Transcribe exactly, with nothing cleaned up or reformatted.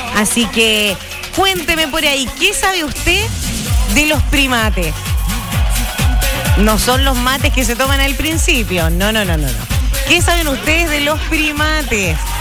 Así que cuénteme por ahí, ¿qué sabe usted de los primates? No son los mates que se toman al principio. No, no, no, no, no. ¿Qué saben ustedes de los primates?